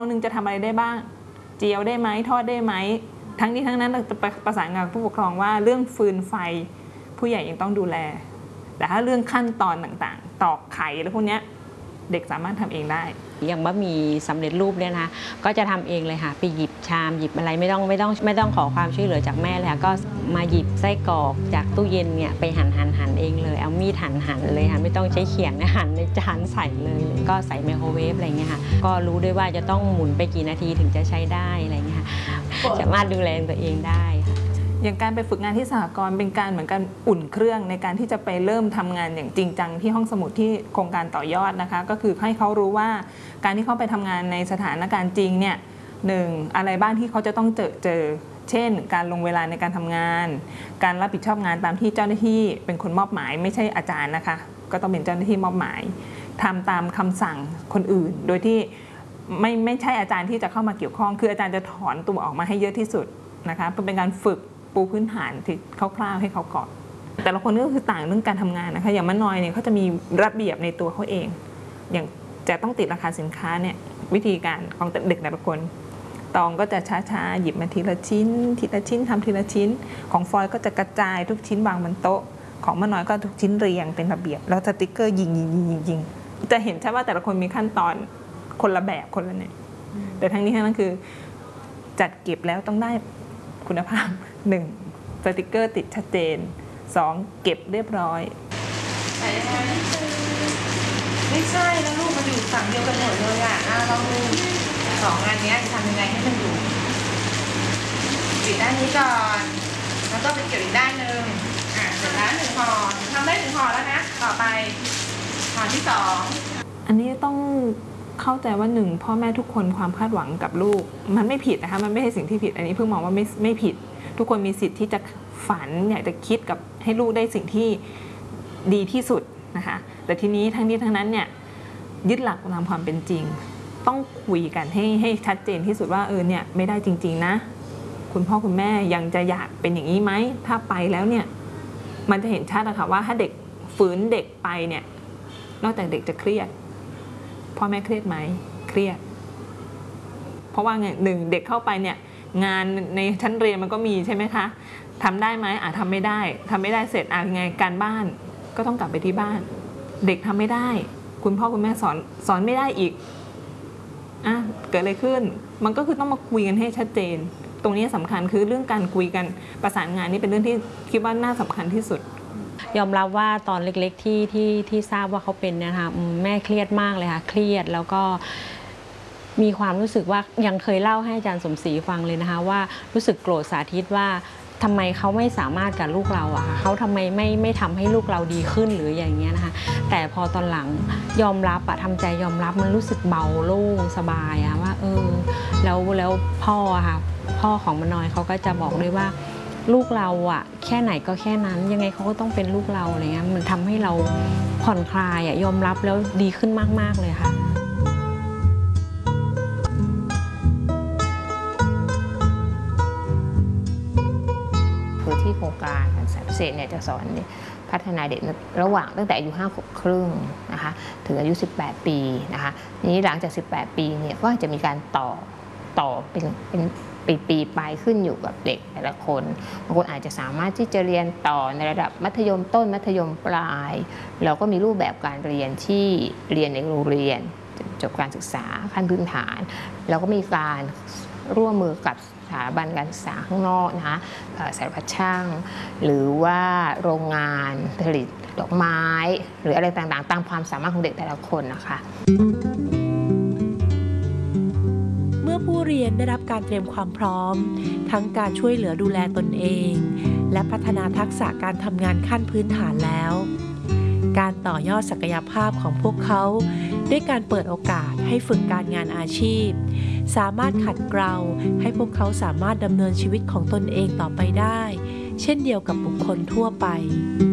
นึงจะทำอะไรได้บ้างเจียวได้ไหมทอดได้ไหมทั้งนี้ทั้งนั้นเราจะประสานงานกับผู้ปกครองว่าเรื่องฟืนไฟผู้ใหญ่ยังต้องดูแลแต่ถ้าเรื่องขั้นตอนต่างๆตอกไข่อะไรพวกนี้เด็กสามารถทำเองได้อย่างบะหมี่สำเร็จรูปเนี่ยนะคะก็จะทำเองเลยค่ะไปหยิบชามหยิบอะไรไม่ต้องขอความช่วยเหลือจากแม่เลยค่ะก็มาหยิบไส้กรอกจากตู้เย็นเนี่ยไปหั่นเองเลยเอามีดหั่นเลยค่ะไม่ต้องใช้เขียงหั่นในจานใส่เลยก็ใส่ไมโครเวฟอะไรเงี้ยค่ะก็รู้ด้วยว่าจะต้องหมุนไปกี่นาทีถึงจะใช้ได้อะไรเงี้ยค่ะสามารถดูแลตัวเองได้ค่ะอย่างการไปฝึกงานที่สหกรณ์เป็นการเหมือนกันอุ่นเครื่องในการที่จะไปเริ่มทำงานอย่างจริงจังที่ห้องสมุดที่โครงการต่อยอดนะคะก็คือให้เขารู้ว่าการที่เขาไปทำงานในสถานการณ์จริงเนี่ยอะไรบ้างที่เขาจะต้องเจอเช่นการลงเวลาในการทำงานการรับผิดชอบงานตามที่เจ้าหน้าที่เป็นคนมอบหมายไม่ใช่อาจารย์นะคะก็ต้องเป็นเจ้าหน้าที่มอบหมายทำตามคำสั่งคนอื่นโดยที่ไม่ใช่อาจารย์ที่จะเข้ามาเกี่ยวข้องคืออาจารย์จะถอนตัวออกมาให้เยอะที่สุดนะคะเพื่อเป็นการฝึกปูพื้นฐานที่คร่าวๆให้เขาก่อนแต่ละคนก็คือต่างเรื่องการทำงานนะคะอย่างมะนอยเนี่ยเขาจะมีระเบียบในตัวเขาเองอย่างจะต้องติดราคาสินค้าเนี่ยวิธีการของเด็กแต่ละคนตองก็จะช้าๆหยิบมาทีละชิ้นทำทีละชิ้นของฟอยก็จะกระจายทุกชิ้นวางบนโต๊ะของมะนอยก็ทุกชิ้นเรียงเป็นระเบียบแล้วสติ๊กเกอร์ยิงจะเห็นใช่ว่าแต่ละคนมีขั้นตอนคนละแบบคนละเนี่ยแต่ทั้งนี้ทั้งนั้นคือจัดเก็บแล้วต้องได้คุณภาพ1สติกเกอร์ติดชัดเจน2เก็บเรียบร้อยไม่ใช่แล้วลูกมันอยู่ฝั่งเดียวกันหมดเลยอ่ะเราดู2อันนี้ทำยังไงให้มันอยู่ปิดด้านนี้ก่อนแล้วก็ไปเกี่ยวอีกด้านหนึ่งเสร็จแล้ว1ห่อทำได้1ห่อแล้วนะต่อไปห่อที่2 อันนี้ต้องเข้าใจว่าพ่อแม่ทุกคนความคาดหวังกับลูกมันไม่ผิดนะคะมันไม่ใช่สิ่งที่ผิดอันนี้เพิ่งมองว่าไม่ผิดทุกคนมีสิทธิ์ที่จะฝันอยากจะคิดกับให้ลูกได้สิ่งที่ดีที่สุดนะคะแต่ทีนี้ทั้งนี้ทั้งนั้นเนี่ยยึดหลักตามความเป็นจริงต้องคุยกันให้ชัดเจนที่สุดว่าเนี่ยไม่ได้จริงๆนะคุณพ่อคุณแม่ยังจะอยากเป็นอย่างนี้ไหมถ้าไปแล้วเนี่ยมันจะเห็นชัดนะคะว่าถ้าเด็กฝืนเด็กไปเนี่ยนอกจากเด็กจะเครียดพ่อแม่เครียดไหมเครียดเพราะว่าเด็กเข้าไปเนี่ยงานในชั้นเรียนมันก็มีใช่ไหมคะทำได้ไหมทำไม่ได้เสร็จยังไงการบ้านก็ต้องกลับไปที่บ้านเด็กทำไม่ได้คุณพ่อคุณแม่สอนไม่ได้อีกเกิดอะไรขึ้นมันก็คือต้องมาคุยกันให้ชัดเจนตรงนี้สำคัญคือเรื่องการคุยกันประสานงานนี่เป็นเรื่องที่คิดว่าน่าสำคัญที่สุดยอมรับว่าตอนเล็กๆที่ทราบว่าเขาเป็นนะคะแม่เครียดมากเลยค่ะเครียดแล้วก็มีความรู้สึกว่ายังเคยเล่าให้อาจารย์สมศรีฟังเลยนะคะว่ารู้สึกโกรธสาธิตว่าทำไมเขาไม่สามารถกับลูกเราอะค่ะเขาทำไมไม่ทำให้ลูกเราดีขึ้นหรืออย่างเงี้ยนะคะแต่พอตอนหลังยอมรับทำใจยอมรับมันรู้สึกเบาโล่งสบายอะว่าแล้วพ่อค่ะพ่อของมะนอยเขาก็จะบอกด้วยว่าลูกเราอะแค่ไหนก็แค่นั้นยังไงเขาก็ต้องเป็นลูกเราอะไรเงี้ยมันทำให้เราผ่อนคลายยอมรับแล้วดีขึ้นมากๆเลยค่ะคือที่โครงการการศึกษาพิเศษเนี่ยจะสอนพัฒนาเด็กระหว่างตั้งแต่อายุ5 ขวบครึ่งนะคะถึงอายุ18 ปีนะคะนี้หลังจาก18 ปีเนี่ยก็จะมีการต่อเป็นปีไปขึ้นอยู่กับเด็กแต่ละคนบางคนอาจจะสามารถที่จะเรียนต่อในระดับมัธยมต้นมัธยมปลายเราก็มีรูปแบบการเรียนที่เรียนในโรงเรียนจบการศึกษาขั้นพื้นฐานแล้วก็มีการร่วมมือกับสถาบันการศึกษาข้างนอกนะคะสถาบันช่างหรือว่าโรงงานผลิตดอกไม้หรืออะไรต่างๆตามความสามารถของเด็กแต่ละคนนะคะเมื่อผู้เรียนได้รับการเตรียมความพร้อมทั้งการช่วยเหลือดูแลตนเองและพัฒนาทักษะการทำงานขั้นพื้นฐานแล้วการต่อยอดศักยภาพของพวกเขาด้วยการเปิดโอกาสให้ฝึกการงานอาชีพสามารถขัดเกลาให้พวกเขาสามารถดำเนินชีวิตของตนเองต่อไปได้เช่นเดียวกับบุคคลทั่วไป